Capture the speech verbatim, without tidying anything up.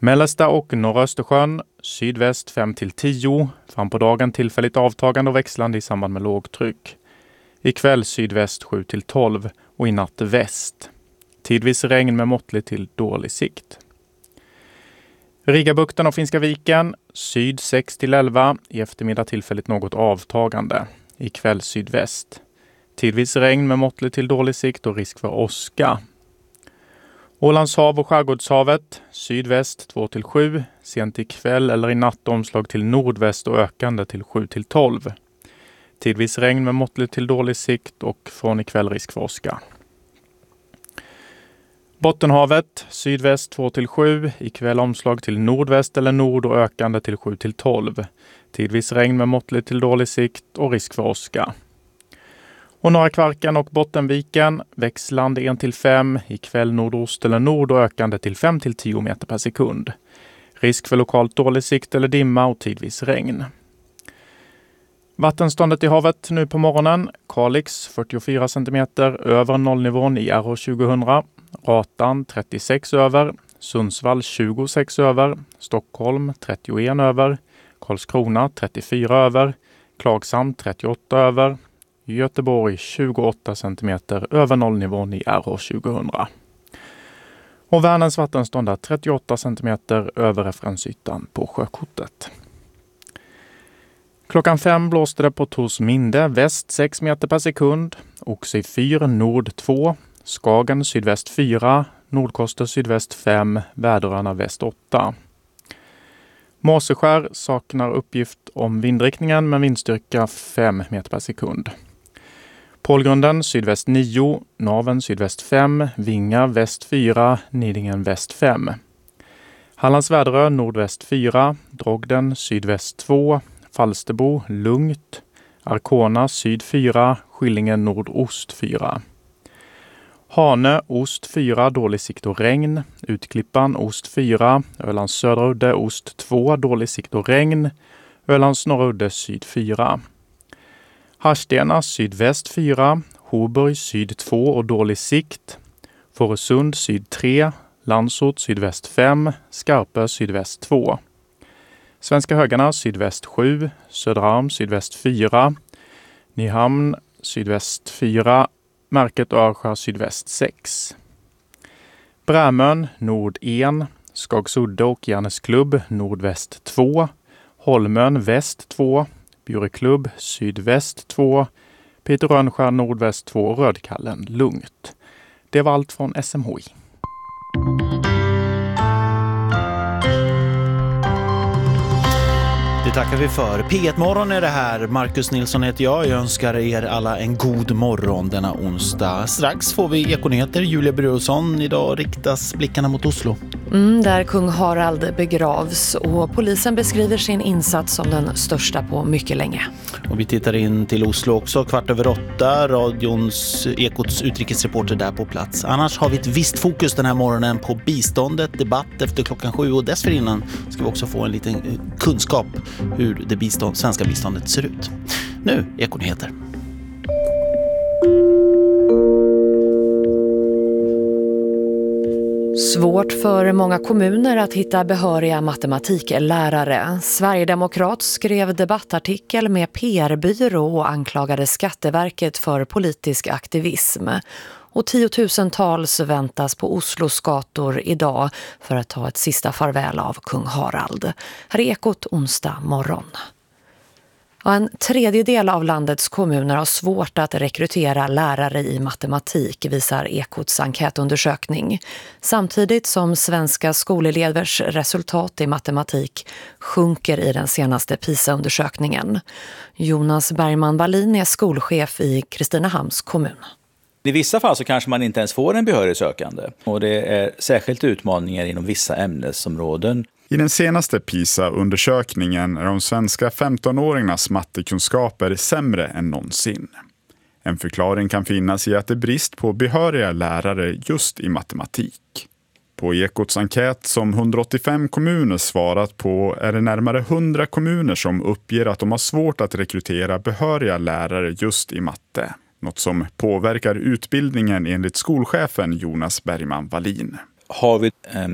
Mellersta och norra Östersjön, sydväst fem till tio, fram på dagen tillfälligt avtagande och växlande i samband med lågtryck. Ikväll sydväst sju till tolv och i natt väst. Tidvis regn med måttlig till dålig sikt. Rigabukten och Finska viken, syd sex till elva, i eftermiddag tillfälligt något avtagande. Ikväll sydväst. Tidvis regn med måttlig till dålig sikt och risk för åska. Ålands hav och Skärgårdshavet, sydväst två till sju, sent ikväll eller i natt omslag till nordväst och ökande till sju till tolv. Tidvis regn med måttlig till dålig sikt och från ikväll risk för åska. Bottenhavet, sydväst två till sju, ikväll omslag till nordväst eller nord och ökande till sju till tolv. Tidvis regn med måttlig till dålig sikt och risk för åska. Och norra Kvarken och Bottenviken, växlande en till fem, ikväll nordost eller nord och ökande till fem till tio meter per sekund. Risk för lokalt dålig sikt eller dimma och tidvis regn. Vattenståndet i havet nu på morgonen, Kalix fyrtiofyra centimeter över nollnivån i R H tjugohundra, Ratan trettiosex över, Sundsvall tjugosex över, Stockholm trettioen över, Karlskrona trettiofyra över, Klagshamn trettioåtta över, Göteborg tjugoåtta centimeter över nollnivån i R H tjugohundra. Och Vänerns vattenstånd är trettioåtta centimeter över referensytan på sjökortet. Klockan fem blåste det på Torsminde, väst sex meter per sekund, Oxy fyra, nord två, Skagen sydväst fyra, Nordkoster sydväst fem, Väderöarna väst åtta. Måseskär saknar uppgift om vindriktningen med vindstyrka fem meter per sekund. Pålgrunden sydväst nio, Naven sydväst fem, Vinga väst fyra, Nidingen väst fem. Hallands Väderö nordväst fyra, Drogden sydväst två, Falsterbo lugnt, Arkona syd fyra, Skillingen nordost fyra. Hane ost fyra, dålig sikt och regn, Utklippan ost fyra, Ölands södra udde ost två, dålig sikt och regn, Ölands norra udde syd fyra. Harstena sydväst fyra, Hoburg syd två och dålig sikt, Fårösund syd tre, Landsort sydväst fem, Skarpö sydväst två. Svenska högarna sydväst sju, Söderarm sydväst fyra, Nyhamn sydväst fyra, Märket och Örskär sydväst sex. Brämön nord ett, Skagsudde och Järnesklubb nordväst två, Holmön väst två, Bjureklubb sydväst två, Peter Rönnskär nordväst två och Rödkallen lugnt. Det var allt från S M H I. Det tackar vi för. P ett-morgon är det här. Marcus Nilsson heter jag. Jag önskar er alla en god morgon denna onsdag. Strax får vi Ekonyheter. Julia Burusson. Idag riktas blickarna mot Oslo. Mm, där kung Harald begravs och polisen beskriver sin insats som den största på mycket länge. Och vi tittar in till Oslo också, kvart över åtta. Radions Ekots utrikesreporter där på plats. Annars har vi ett visst fokus den här morgonen på biståndet, debatt efter klockan sju. Och dessförinnan ska vi också få en liten kunskap hur det bistånd, svenska biståndet ser ut. Nu, Ekonyheter. Svårt för många kommuner att hitta behöriga matematiklärare. Sverigedemokrat skrev debattartikel med P R-byrå och anklagade Skatteverket för politisk aktivism. Och tiotusentals väntas på Oslos gator idag för att ta ett sista farväl av kung Harald. Här är Ekot onsdag morgon. En tredjedel av landets kommuner har svårt att rekrytera lärare i matematik, visar Ekots enkätundersökning. Samtidigt som svenska skolelevers resultat i matematik sjunker i den senaste PISA-undersökningen. Jonas Bergman Wallin är skolchef i Kristinehamns kommun. I vissa fall så kanske man inte ens får en behörig sökande. Och det är särskilt utmaningar inom vissa ämnesområden. I den senaste PISA-undersökningen är de svenska femtonåringarnas mattekunskaper sämre än någonsin. En förklaring kan finnas i att det är brist på behöriga lärare just i matematik. På Ekots enkät som hundraåttiofem kommuner svarat på är det närmare hundra kommuner som uppger att de har svårt att rekrytera behöriga lärare just i matte. Något som påverkar utbildningen enligt skolchefen Jonas Bergman Wallin. Har vi